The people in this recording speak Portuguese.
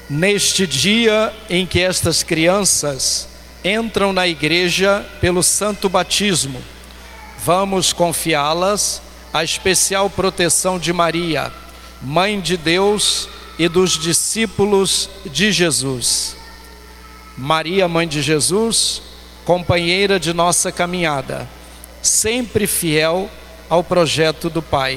Neste dia em que estas crianças entram na igreja pelo santo batismo, vamos confiá-las à especial proteção de Maria, Mãe de Deus e dos discípulos de Jesus. Maria, Mãe de Jesus, companheira de nossa caminhada, sempre fiel ao projeto do Pai.